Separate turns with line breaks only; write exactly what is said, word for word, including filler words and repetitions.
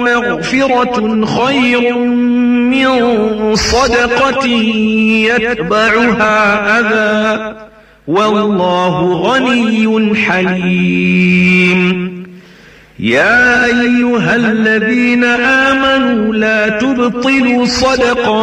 ومغفرة خير من صدقة يتبعها أذى والله غني حليم. يا أيها الذين آمنوا لا تبطلوا صدقات